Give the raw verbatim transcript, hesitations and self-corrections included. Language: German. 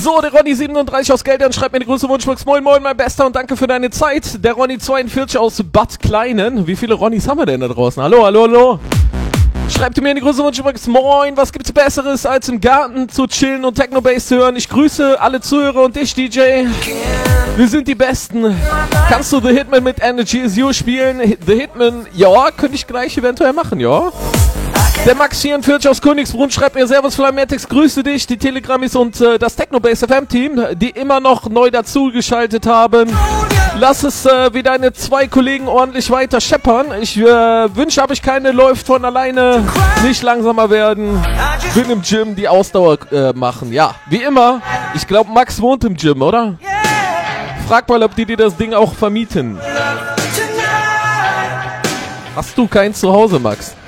So, der Ronny siebenunddreißig aus Geldern schreibt mir die größte Wunschbox. Moin, moin, mein Bester und danke für deine Zeit. Der Ronny zweiundvierzig aus Bad Kleinen. Wie viele Ronnys haben wir denn da draußen? Hallo, hallo, hallo. Schreibt mir in die größte Wunschbox. Moin, was gibt's Besseres, als im Garten zu chillen und Techno-Bass zu hören? Ich grüße alle Zuhörer und dich, D J. Wir sind die Besten. Kannst du The Hitman mit Energy Is You spielen? The Hitman, ja, könnte ich gleich eventuell machen, ja. Der Max vierundvierzig aus Königsbrunn schreibt mir: Servus Flametex, grüße dich, die Telegrammis und äh, das Techno-Bass F M-Team, die immer noch neu dazugeschaltet haben. Lass es äh, wie deine zwei Kollegen ordentlich weiter scheppern. Ich äh, wünsche, habe ich keine, läuft von alleine, nicht langsamer werden. Bin im Gym, die Ausdauer äh, machen. Ja, wie immer. Ich glaube, Max wohnt im Gym, oder? Frag mal, ob die dir das Ding auch vermieten. Hast du kein Zuhause, Max?